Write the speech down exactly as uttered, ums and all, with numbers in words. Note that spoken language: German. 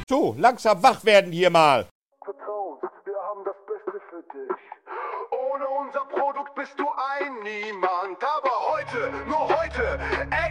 So, langsam wach werden hier mal. Vertrauen, wir haben das Beste für dich. Ohne unser Produkt bist du ein Niemand, aber heute, nur heute,